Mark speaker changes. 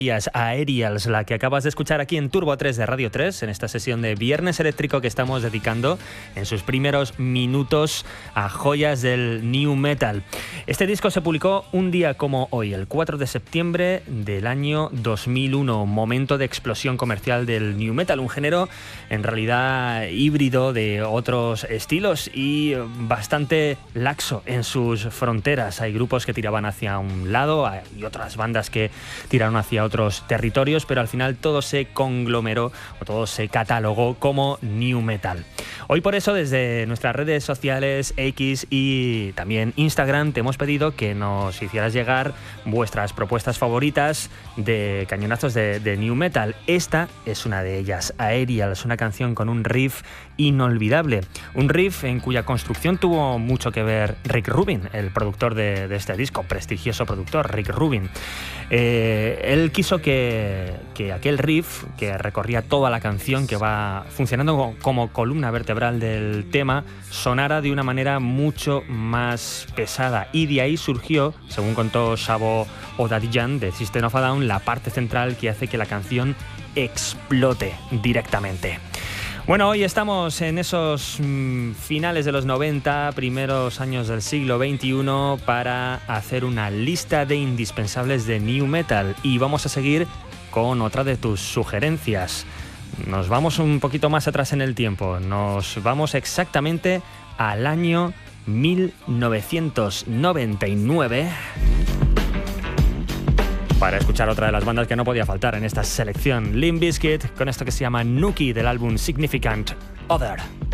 Speaker 1: Aerials, la que acabas de escuchar aquí en Turbo 3 de Radio 3, en esta sesión de Viernes Eléctrico que estamos dedicando en sus primeros minutos a joyas del New Metal. Este disco se publicó un día como hoy, el 4 de septiembre del año 2001, momento de explosión comercial del New Metal, un género en realidad híbrido de otros estilos y bastante laxo en sus fronteras. Hay grupos que tiraban hacia un lado y otras bandas que tiraron hacia otros territorios, pero al final todo se conglomeró o todo se catalogó como New Metal. Hoy por eso desde nuestras redes sociales X y también Instagram te hemos pedido que nos hicieras llegar vuestras propuestas favoritas de cañonazos de New Metal. Esta es una de ellas, Aerials, una canción con un riff inolvidable, un riff en cuya construcción tuvo mucho que ver Rick Rubin, el productor de este disco, prestigioso productor Rick Rubin. Él quiso que aquel riff que recorría toda la canción, que va funcionando como columna vertebral del tema, sonara de una manera mucho más pesada, y de ahí surgió, según contó Shavo Odadjian de System of a Down, la parte central que hace que la canción explote directamente. Bueno, hoy estamos en esos finales de los 90, primeros años del siglo XXI, para hacer una lista de indispensables de New Metal, y vamos a seguir con otra de tus sugerencias. Nos vamos un poquito más atrás en el tiempo, nos vamos exactamente al año 1999 para escuchar otra de las bandas que no podía faltar en esta selección, Limp Bizkit, con esto que se llama Nookie, del álbum Significant Other.